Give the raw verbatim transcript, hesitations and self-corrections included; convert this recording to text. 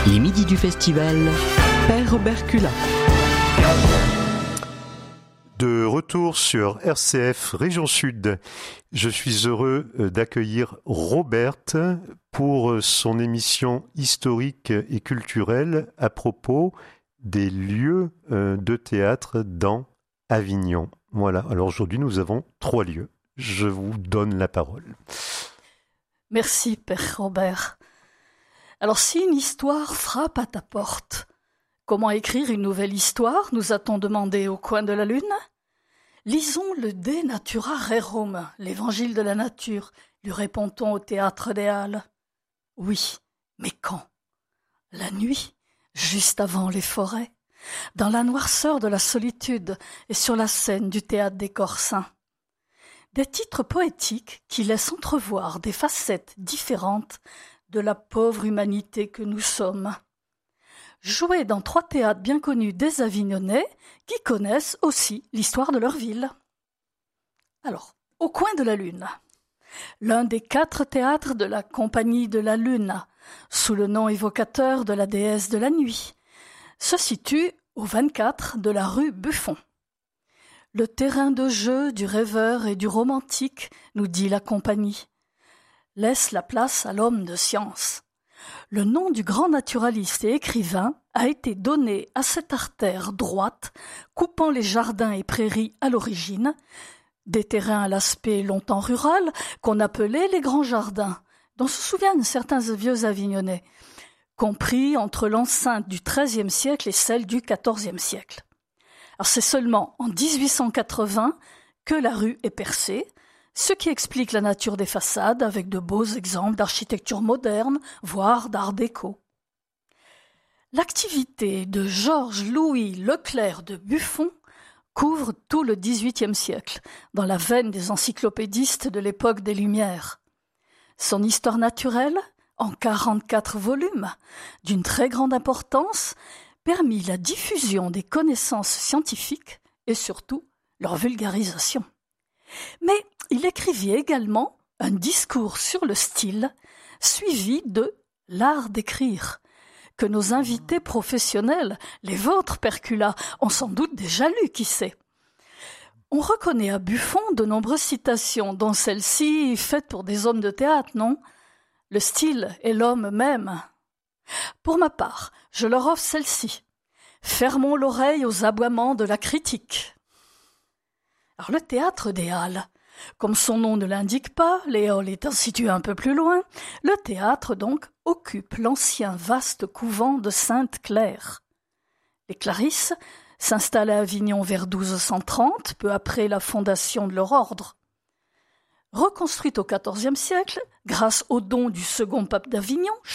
Les midis du festival, Père Obercula. De retour sur R C F Région Sud, je suis heureux d'accueillir Roberte pour son émission historique et culturelle à propos des lieux de théâtre dans Avignon. Voilà, alors aujourd'hui nous avons trois lieux. Je vous donne la parole. Merci, Père Robert. Alors si une histoire frappe à ta porte, comment écrire une nouvelle histoire, nous a-t-on demandé au coin de la lune? Lisons le De Natura Rerum, l'évangile de la nature, lui répond-on au théâtre des Halles. Oui, mais quand? La nuit, juste avant les forêts, dans la noirceur de la solitude et sur la scène du théâtre des Corsins. Des titres poétiques qui laissent entrevoir des facettes différentes de la pauvre humanité que nous sommes. Joués dans trois théâtres bien connus des Avignonnais qui connaissent aussi l'histoire de leur ville. Alors, au coin de la Lune, l'un des quatre théâtres de la Compagnie de la Lune, sous le nom évocateur de la déesse de la nuit, se situe au vingt-quatre de la rue Buffon. Le terrain de jeu du rêveur et du romantique, nous dit la Compagnie, laisse la place à l'homme de science. Le nom du grand naturaliste et écrivain a été donné à cette artère droite coupant les jardins et prairies à l'origine, des terrains à l'aspect longtemps rural qu'on appelait les grands jardins, dont se souviennent certains vieux Avignonnais, compris entre l'enceinte du treizième siècle et celle du quatorzième siècle. Alors c'est seulement en dix-huit cent quatre-vingts que la rue est percée, ce qui explique la nature des façades avec de beaux exemples d'architecture moderne, voire d'art déco. L'activité de Georges-Louis Leclerc de Buffon couvre tout le dix-huitième siècle, dans la veine des encyclopédistes de l'époque des Lumières. Son histoire naturelle, en quarante-quatre volumes, d'une très grande importance, permit la diffusion des connaissances scientifiques et surtout leur vulgarisation. Mais il écrivit également un discours sur le style, suivi de l'art d'écrire, que nos invités professionnels, les vôtres Percula, ont sans doute déjà lu, qui sait. On reconnaît à Buffon de nombreuses citations, dont celle-ci faite pour des hommes de théâtre, non? Le style est l'homme même. Pour ma part, je leur offre celle-ci. Fermons l'oreille aux aboiements de la critique. Alors le théâtre des Halles, comme son nom ne l'indique pas, les halles étant situées un peu plus loin, le théâtre donc occupe l'ancien vaste couvent de Sainte-Claire. Les Clarisses s'installent à Avignon vers douze cent trente, peu après la fondation de leur ordre. Reconstruite au quatorzième siècle, grâce au don du second pape d'Avignon,